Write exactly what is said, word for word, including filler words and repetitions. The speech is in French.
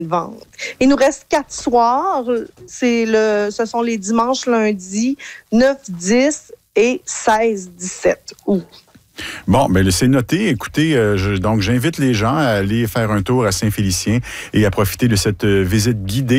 vente. Il nous reste quatre soirs. C'est le, ce sont les dimanches, lundis, neuf, dix et seize, dix-sept août. Bon, ben c'est noté. Écoutez, euh, je, donc j'invite les gens à aller faire un tour à Saint-Félicien et à profiter de cette euh, visite guidée.